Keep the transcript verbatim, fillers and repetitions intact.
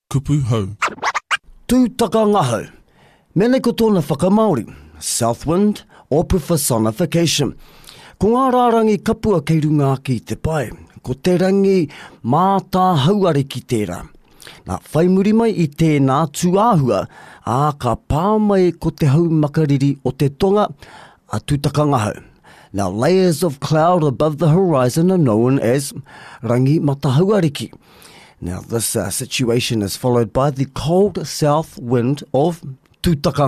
Kupu hau. Tūtaka ngahau. Mene ko tōna whakamaori, South Wind or personification. Ko ngā rārangi kapua kei runga ki te pai, ko te rangi mātā hauare ki tērā. Nā whaimuri mai i tēnā tuāhua, ā ka pāmai ko te hau makariri o te tonga, a tūtaka ngahau. Now layers of cloud above the horizon are known as rangi matahauariki. Now this uh, situation is followed by the cold south wind of tūtaka